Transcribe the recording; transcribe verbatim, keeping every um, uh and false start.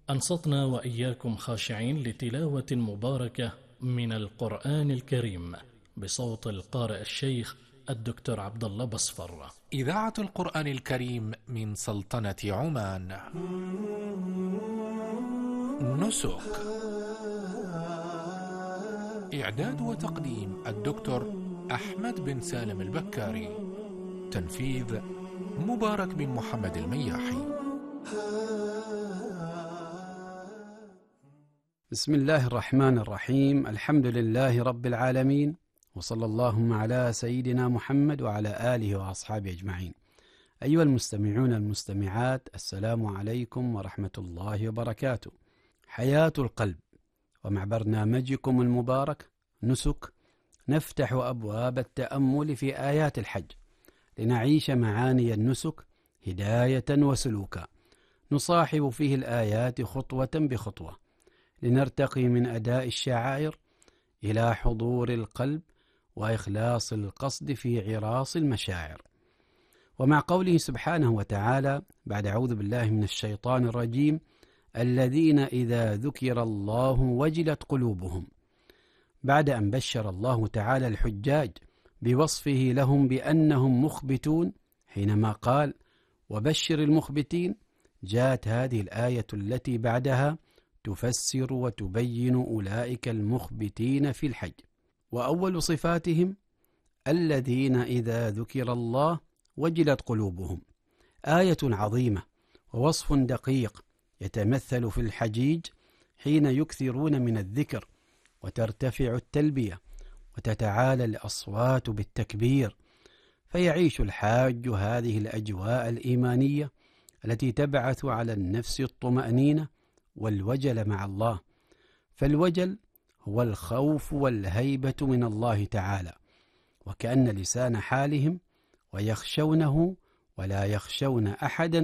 أنصتنا وإياكم خاشعين لتلاوة مباركة من القرآن الكريم بصوت القارئ الشيخ الدكتور عبد الله بصفر. إذاعة القرآن الكريم من سلطنة عمان. نسك. إعداد وتقديم الدكتور أحمد بن سالم البكاري. تنفيذ مبارك بن محمد المياحي. بسم الله الرحمن الرحيم. الحمد لله رب العالمين، وصلى اللهم على سيدنا محمد وعلى آله وأصحابه أجمعين. أيها المستمعون المستمعات، السلام عليكم ورحمة الله وبركاته. حياة القلب، ومع برنامجكم المبارك نسك نفتح أبواب التأمل في آيات الحج لنعيش معاني النسك هداية وسلوكا، نصاحب فيه الآيات خطوة بخطوة لنرتقي من أداء الشعائر إلى حضور القلب وإخلاص القصد في عراص المشاعر. ومع قوله سبحانه وتعالى بعد أعوذ بالله من الشيطان الرجيم: الذين إذا ذكر الله وجلت قلوبهم، بعد أن بشر الله تعالى الحجاج بوصفه لهم بأنهم مخبتون حينما قال: وبشر المخبتين، جاءت هذه الآية التي بعدها تفسر وتبين أولئك المخبتين في الحج. وأول صفاتهم الذين إذا ذكر الله وجلت قلوبهم، آية عظيمة ووصف دقيق يتمثل في الحجيج حين يكثرون من الذكر وترتفع التلبية وتتعالى الأصوات بالتكبير، فيعيش الحاج هذه الأجواء الإيمانية التي تبعث على النفس الطمأنينة والوجل مع الله. فالوجل هو الخوف والهيبة من الله تعالى، وكأن لسان حالهم: ويخشونه ولا يخشون أحدا